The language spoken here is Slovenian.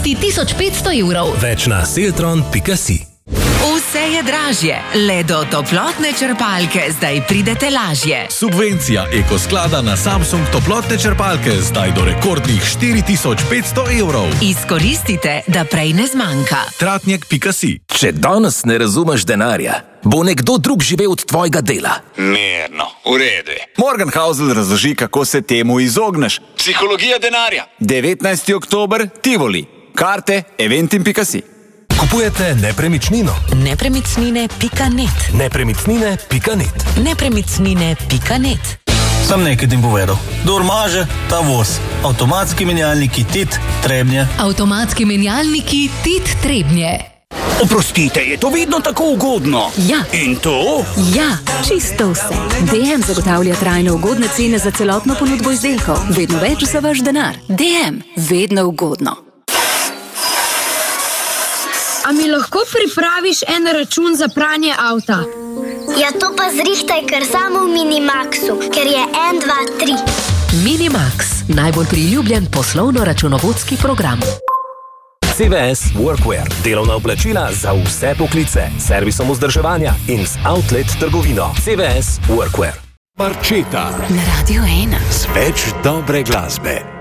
koristi 1500 evrov. Več na seltron.si. Vse je dražje, le do toplotne črpalke zdaj pridete lažje. Subvencija Ekosklada na Samsung toplotne črpalke zdaj do rekordnih 4500 evrov. Izkoristite, da prej ne zmanjka. Tratnjak.si. Če danes ne razumeš denarja, bo nekdo drug živel od tvojega dela. Mirno, v redu. Morgan Housel razloži, kako se temu izogneš. Psihologija denarja. 19. oktober, Tivoli. Karte eventim.si. Kupujete nepremičnino? Nepremičnine.net. Nepremičnine.net. Nepremičnine.net. Sam nekaj ti povedal. Kdor maže, ta voz. Avtomatski menjalniki Tit Trebnje. Avtomatski menjalniki Tit Trebnje. Oprostite, je to vedno tako ugodno? Ja. In to? Ja, čisto vse. DM zagotavlja trajno ugodne cene za celotno ponudbo izdelkov. Vedno več za vaš denar. DM, vedno ugodno. A mi lahko pripraviš en račun za pranje avta? Ja, to pa zrihtaj kar samo v Minimaxu, ker je 1, 2, 3. Minimax, najbolj priljubljen poslovno-računovodski program. CVS Workwear, delovna oblačila za vse poklice, servisom vzdrževanja in z outlet trgovino. CVS Workwear. Marčeta. Na Radio 1. Z več dobre glasbe.